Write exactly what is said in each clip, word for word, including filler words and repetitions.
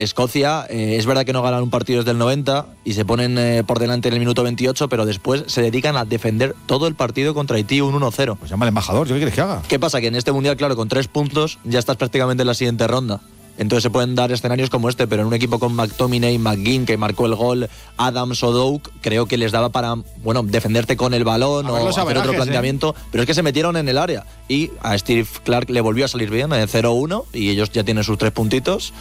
Escocia, eh, es verdad que no ganan un partido desde el noventa y se ponen eh, por delante en el minuto veintiocho, pero después se dedican a defender todo el partido contra Haití, un uno cero. Pues llama al embajador, ¿qué quieres que haga? ¿Qué pasa? Que en este mundial, claro, con tres puntos ya estás prácticamente en la siguiente ronda. Entonces se pueden dar escenarios como este, pero en un equipo con McTominay, McGinn, que marcó el gol, Adams o Doak, creo que les daba para, bueno, defenderte con el balón o hacer otro planteamiento, ¿eh? Pero es que se metieron en el área y a Steve Clark le volvió a salir bien, en cero uno, y ellos ya tienen sus tres puntitos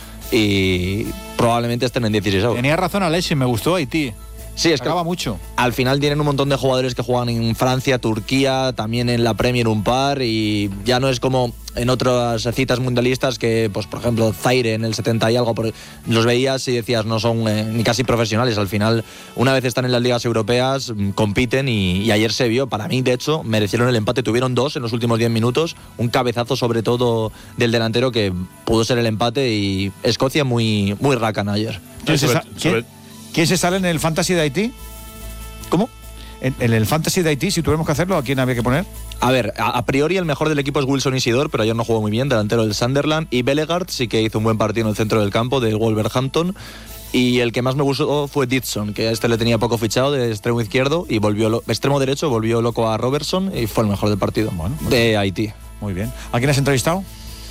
y probablemente estén en dieciséis. Tenía razón Alexis, me gustó Haití. Sí, es que acaba mucho. Al final tienen un montón de jugadores que juegan en Francia, Turquía, también en la Premier un par, y ya no es como en otras citas mundialistas que, pues por ejemplo, Zaire en el setenta y algo, los veías y decías no son eh, ni casi profesionales. Al final, una vez están en las ligas europeas, compiten y, y ayer se vio, para mí de hecho, merecieron el empate. Tuvieron dos en los últimos diez minutos, un cabezazo sobre todo del delantero que pudo ser el empate, y Escocia muy, muy rácana ayer. ¿Quién se, sa- ¿quién, ¿Quién se sale en el Fantasy de Haití? ¿Cómo? En, en el Fantasy de Haití, si tuviéramos que hacerlo, ¿a quién había que poner? A ver, a, a priori el mejor del equipo es Wilson Isidore, pero ayer no jugó muy bien, delantero del Sunderland, y Bellegarde sí que hizo un buen partido en el centro del campo del Wolverhampton, y el que más me gustó fue Dixon, que a este le tenía poco fichado de extremo izquierdo y volvió lo, extremo derecho, volvió loco a Robertson y fue el mejor del partido, bueno, de bien. Haití. Muy bien. ¿A quién has entrevistado?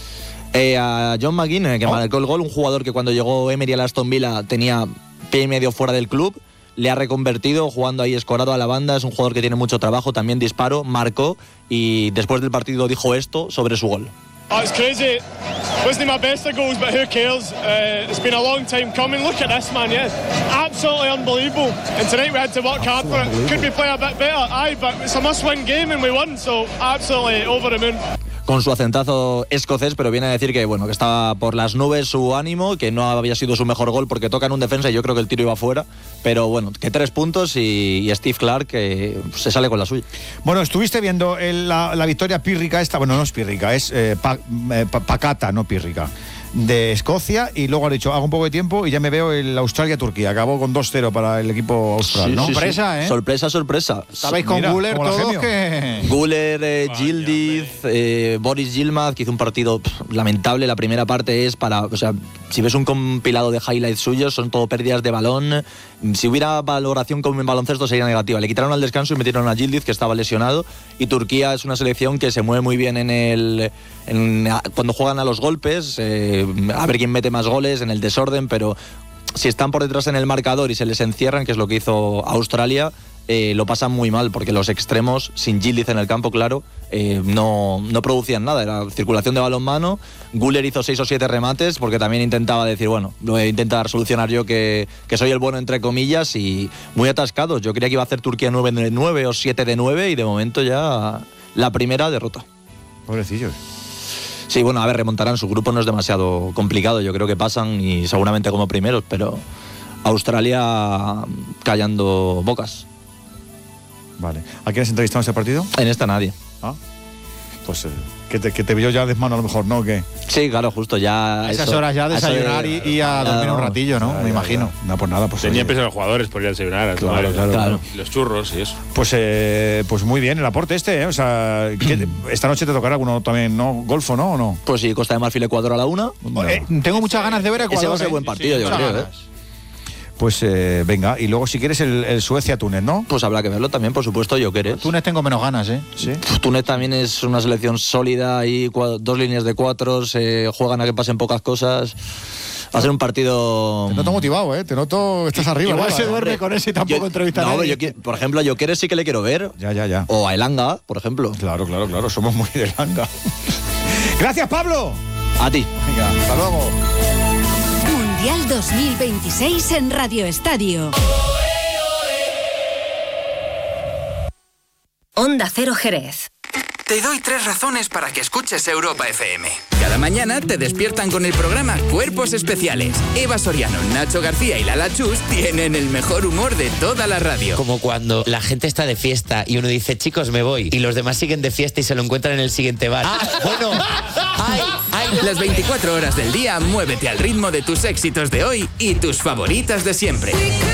Eh, a John McGinn, que oh. marcó el gol, un jugador que cuando llegó Emery a Aston Villa tenía pie y medio fuera del club, le ha reconvertido jugando ahí escorado a la banda, es un jugador que tiene mucho trabajo, también disparó, marcó, y después del partido dijo esto sobre su gol. Oh, it's crazy. Wasn't my best of goals, but who cares? Uh, it's been a long time coming. Look at this, man, yeah. Absolutely unbelievable. And tonight we had to work hard for it. Could we play a bit better? Aye, but it's a must-win game and we won, so absolutely over the moon. Con su acentazo escocés, pero viene a decir que bueno que estaba por las nubes su ánimo, que no había sido su mejor gol porque toca en un defensa y yo creo que el tiro iba fuera, pero bueno, que tres puntos y, y Steve Clark que se sale con la suya. Bueno, estuviste viendo el, la, la victoria pírrica esta, bueno, no es pírrica, es eh, pa, eh, pa, pacata, no pírrica, de Escocia, y luego ha dicho, hago un poco de tiempo y ya me veo el Australia-Turquía, acabó con dos cero para el equipo austral, sí, ¿no? Sí, sorpresa, sí. ¿eh? Sorpresa, sorpresa. Estabais con Mira, Guller todos que... Guller, eh, Gildiz, eh, Boris Yilmaz, que hizo un partido pff, lamentable. La primera parte es para, o sea, si ves un compilado de highlights suyos, son todo pérdidas de balón. Si hubiera valoración con el baloncesto sería negativa. Le quitaron al descanso y metieron a Gildiz, que estaba lesionado, y Turquía es una selección que se mueve muy bien en el en, cuando juegan a los golpes, eh, a ver quién mete más goles en el desorden, pero si están por detrás en el marcador y se les encierran, que es lo que hizo Australia, eh, lo pasan muy mal, porque los extremos, sin Gildiz en el campo, claro, eh, no, no producían nada, era circulación de balonmano. Guller hizo seis o siete remates, porque también intentaba decir, bueno, lo voy a intentar solucionar yo, que, que soy el bueno entre comillas, y muy atascados. Yo creía que iba a hacer Turquía nueve de nueve o siete de nueve, y de momento ya la primera derrota. Pobrecillos. Sí, bueno, a ver, remontarán, su grupo no es demasiado complicado, yo creo que pasan y seguramente como primeros, pero Australia callando bocas. Vale. ¿A quién has entrevistado en ese partido? En esta nadie. Ah, pues eh, que, te, que te vio ya desmano a lo mejor, ¿no? ¿Qué? Sí, claro, justo ya... A esas eso, horas ya desayunar de, y, y a dormir ya, un ratillo, ¿no? Ya, Me imagino. Ya. No, pues nada, pues... Tenía prisa los jugadores por ir a desayunar. A claro, tomar, claro, claro. Y los churros y eso. Pues eh, pues muy bien el aporte este, ¿eh? O sea, que esta noche te tocará alguno también, ¿no? Golfo, ¿no? ¿O no? Pues sí, Costa de Marfil, Ecuador a la una. No. Eh, tengo muchas ganas de ver Ecuador. Ese va a ser ¿eh? buen partido, sí, sí, yo creo, ¿eh? Pues eh, venga, y luego si quieres el, el Suecia-Túnez, ¿no? Pues habrá que verlo también, por supuesto, yo querés. Túnez tengo menos ganas, ¿eh? Sí. Túnez también es una selección sólida, y dos líneas de cuatro, se juegan a que pasen pocas cosas. Va a ser un partido... Te noto motivado, ¿eh? Te noto que estás arriba. Igual ¿no? se duerme con ese y tampoco yo, entrevista no, a nadie. Yo, por ejemplo, yo Queres sí que le quiero ver. Ya, ya, ya. O a Elanga, por ejemplo. Claro, claro, claro. Somos muy de Elanga. Gracias, Pablo. A ti. Venga, hasta luego. Mundial dos mil veintiséis en Radio Estadio. Onda Cero Jerez. Te doy tres razones para que escuches Europa F M. Cada mañana te despiertan con el programa Cuerpos Especiales. Eva Soriano, Nacho García y Lala Chus tienen el mejor humor de toda la radio. Como cuando la gente está de fiesta y uno dice, chicos, me voy, y los demás siguen de fiesta y se lo encuentran en el siguiente bar. Ah, bueno. Ay, ay. Las veinticuatro horas del día, muévete al ritmo de tus éxitos de hoy y tus favoritas de siempre.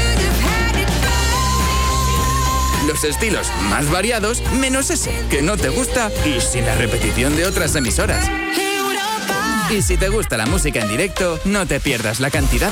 Los estilos más variados, menos ese que no te gusta y sin la repetición de otras emisoras. Y si te gusta la música en directo, no te pierdas la cantidad